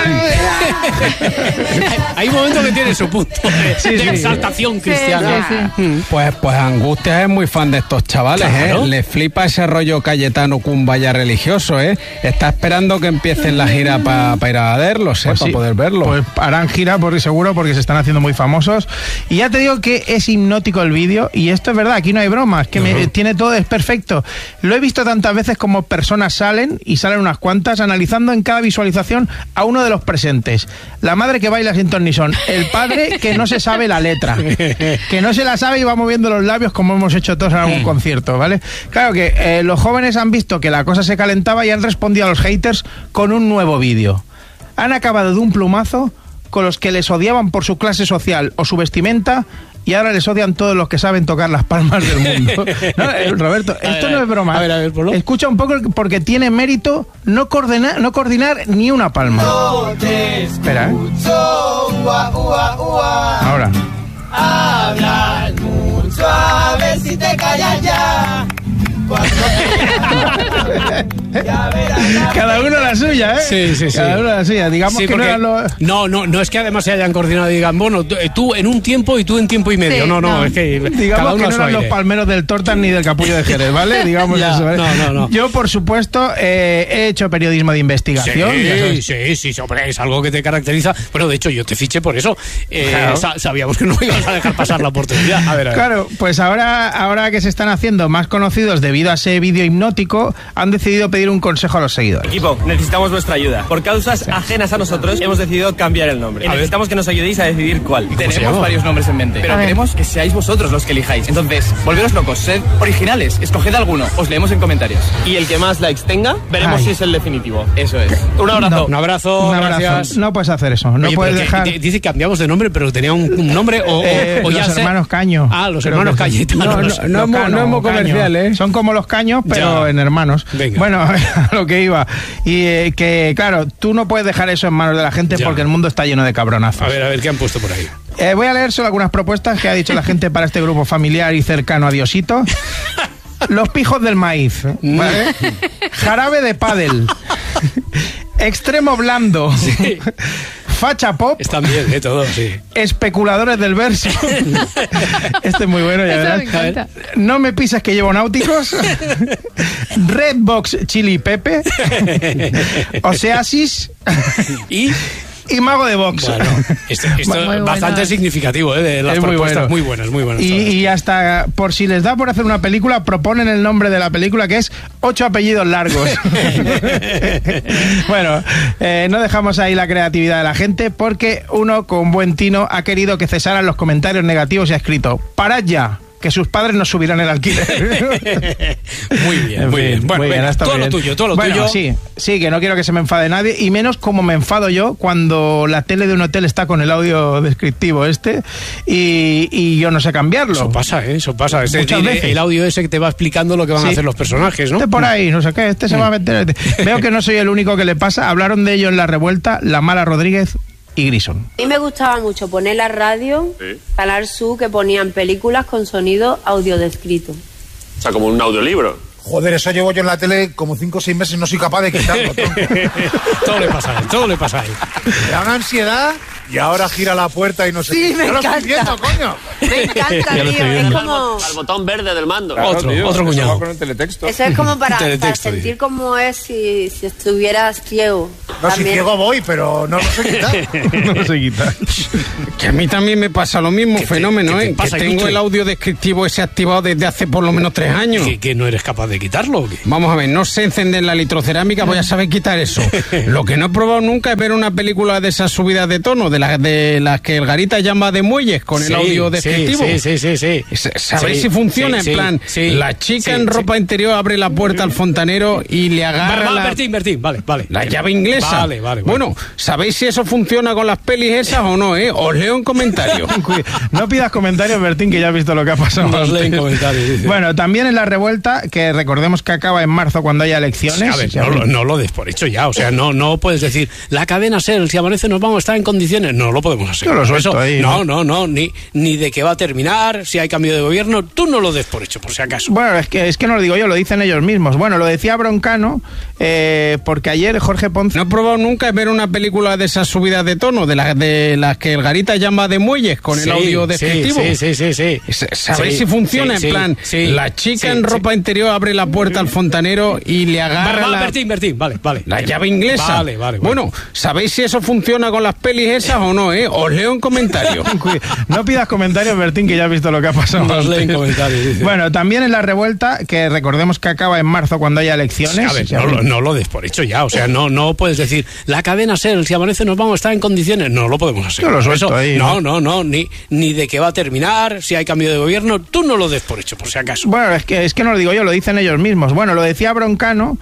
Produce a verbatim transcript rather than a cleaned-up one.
Hay momentos que tiene su punto de, sí, de sí, exaltación cristiana. Sí, sí, sí. Pues, pues Angustias es muy fan de estos chavales, claro. ¿eh? Le flipa ese rollo Cayetano Cumbaya religioso, ¿eh? Está esperando que empiecen la gira para pa ir a verlos, ¿eh? Pues para sí, poder verlo. Pues harán gira, por seguro, porque se están haciendo muy famosos. Y ya te digo que es hipnótico el vídeo, y esto es verdad, aquí no hay bromas, que uh-huh. me, tiene todo, es perfecto. Lo he visto tantas veces como personas salen, y salen unas cuantas, analizando en cada visualización a uno de los presentes. La madre que baila sin ton ni son, el padre que no se sabe la letra, que no se la sabe y va moviendo los labios como hemos hecho todos en algún concierto, ¿vale? Claro que eh, los jóvenes han visto que la cosa se calentaba y han respondido a los haters con un nuevo vídeo. Han acabado de un plumazo con los que les odiaban por su clase social o su vestimenta, y ahora les odian todos los que saben tocar las palmas del mundo. No, eh, Roberto, a esto ver, no es broma. A ver, a ver, por lo... Escucha un poco porque tiene mérito no coordinar, no coordinar ni una palma. No te Espera, ¿eh? Ua, ua, ua. Ahora. Hablas mucho, a ver si te callas ya. Cada uno la suya, ¿eh? Sí, sí, sí. Cada uno la suya. Digamos sí, que no eran los... No, no, no es que además se hayan coordinado y digan, bueno, tú en un tiempo y tú en tiempo y medio. Sí, no, no, no, es que digamos cada uno que no eran los palmeros del Tortas ni del Capullo de Jerez, ¿vale? Digamos ya, eso, ¿eh? No, no, no. Yo, por supuesto, eh, he hecho periodismo de investigación. Sí, sí, sí, sí, hombre, es algo que te caracteriza. Bueno, de hecho, yo te fiché por eso. Eh, claro. sa- sabíamos que no ibas a dejar pasar la oportunidad. A ver, a ver. Claro, pues ahora, ahora que se están haciendo más conocidos debido a ese vídeo hipnótico, han decidido pedir un consejo a los seguidores. Equipo, necesitamos vuestra ayuda. Por causas sí. ajenas a nosotros, hemos decidido cambiar el nombre. Necesitamos que nos ayudéis a decidir cuál. Tenemos varios nombres en mente, pero queremos que seáis vosotros los que elijáis. Entonces, volveros locos, sed originales, escoged alguno, os leemos en comentarios. Y el que más likes tenga, veremos Ay. si es el definitivo. Eso es. Un abrazo. No, un abrazo, un abrazo. Gracias. No puedes hacer eso, no Oye, puedes dejar... Que, dice que cambiamos de nombre, pero tenía un, un nombre o, eh, o, o ya los sé... hermanos Caño. Ah, los Creo hermanos Cayetanos. No, no, los, no, no, Cano, no es muy comercial, ¿eh? Son como los Caños, pero ya. en hermanos. Venga. Bueno, a lo que iba. Y eh, que, claro, tú no puedes dejar eso en manos de la gente ya. porque el mundo está lleno de cabronazos. A ver, a ver, ¿qué han puesto por ahí? Eh, voy a leer solo algunas propuestas que ha dicho la gente para este grupo familiar y cercano a Diosito. Los pijos del maíz, ¿vale? Jarabe de pádel. Extremo blando. Sí. Facha pop. Están bien, ¿eh? Todo, sí. Especuladores del verso. Este es muy bueno, ya verás. Me encanta. No me pises que llevo náuticos. Redbox Chili Pepe. Oseasis. Y... y Mago de Box. Bueno, esto, esto es bastante bueno. significativo, ¿eh? De las es propuestas muy, muy bueno. buenas, muy buenas. Y, y hasta, por si les da por hacer una película, proponen el nombre de la película, que es Ocho apellidos largos. Bueno, eh, no dejamos ahí la creatividad de la gente, porque uno con buen tino ha querido que cesaran los comentarios negativos y ha escrito: parad ya, que sus padres nos subirán el alquiler. Muy bien, muy bien. Bueno, muy bien, venga, todo bien. lo tuyo, todo lo bueno, tuyo. Sí, sí, que no quiero que se me enfade nadie, y menos como me enfado yo cuando la tele de un hotel está con el audio descriptivo este y, y yo no sé cambiarlo. Eso pasa, ¿eh? Eso pasa. Ese, Muchas el, veces. el audio ese que te va explicando lo que van sí. a hacer los personajes, ¿no? Este por ahí, no sé qué, este se va a meter. Veo que no soy el único que le pasa. Hablaron de ello en La Revuelta, La Mala Rodríguez y Grison. A mí me gustaba mucho poner la radio, ¿sí? Canal Sur, que ponían películas con sonido audiodescrito. O sea, como un audiolibro. Joder, eso llevo yo en la tele como cinco o seis meses y no soy capaz de quitarlo. Todo le pasa a él, todo le pasa a él. Me da una ansiedad y ahora gira la puerta y no sé sí, qué. Me no encanta. lo estoy viendo, coño. Me encanta, tío. Es como... Al botón verde del mando. Claro, otro, tío, otro cuñado. Con el teletexto. Eso es como para, teletexto, para sentir dice. cómo es si, si estuvieras ciego. No, también. si ciego voy, pero no lo sé quitar. No lo sé quitar. Que a mí también me pasa lo mismo, ¿Qué te- fenómeno, qué te ¿eh? pasa, Que tengo Ilustre? el audio descriptivo ese activado desde hace por lo menos tres años. ¿Que, que no eres capaz de quitarlo o qué? Vamos a ver, no sé encender la litrocerámica, voy a saber quitar eso. Lo que no he probado nunca es ver una película de esas subidas de tono, de las de las que el Garita llama de muelles, con el Sí, audio sí, descriptivo. Sí, sí, sí, sí. ¿Sabéis Sí, si funciona? sí, en plan, sí, la chica sí, en sí. ropa interior abre la puerta al fontanero y le agarra Va, va, la, Bertín, Bertín, vale, vale. la llave inglesa. Vale, vale, vale. Bueno, ¿sabéis si eso funciona con las pelis esas o no, eh? Os leo en comentarios. No pidas comentarios, Bertín, que ya has visto lo que ha pasado. Nos leen antes. comentarios, dice. Bueno, también en La Revuelta, que recordemos que acaba en marzo cuando haya elecciones. Sí, a ver, no, lo- no lo des por hecho ya, o sea, no, no puedes decir, la cadena SER, si amanece nos vamos a estar en condiciones. condiciones, no lo podemos asegurar. Yo lo suelto eso, ahí, no, ¿no? no, no, ni, ni de qué va a terminar, si hay cambio de gobierno, tú no lo des por hecho, por si acaso. Bueno, es que, es que no lo digo yo, lo dicen ellos mismos. Bueno, lo decía Broncano, eh, porque ayer Jorge Ponce... ¿No he probado nunca ver una película de esas subidas de tono, de, la, de las que el Garita llama de muelles, con sí, el audio descriptivo? Sí, sí, sí, sí. sí. ¿Sabéis sí, si funciona? sí, en plan, sí, la chica sí, en ropa sí. interior abre la puerta al fontanero y le agarra Va, va, la... Bertín, Bertín, vale, vale. La llave inglesa. Vale, vale, vale. Bueno, ¿sabéis si eso funciona con las pelis esas o no, eh? Os leo en comentarios. No pidas comentarios, Bertín, que ya has visto lo que ha pasado. Nos leen comentarios, dice. Bueno, también en la revuelta, que recordemos que acaba en marzo cuando haya elecciones. A ver, no, lo- no lo des por hecho ya, o sea, no, no puedes decir, la cadena SER, si amanece nos vamos a estar en condiciones, no lo podemos asegurar. Yo lo suelto Eso, ahí, no, ¿no? no, no, ni, ni de qué va a terminar, si hay cambio de gobierno, tú no lo des por hecho, por si acaso. Bueno, es que, es que no lo digo yo, lo dicen ellos mismos. Bueno, lo decía Broncano,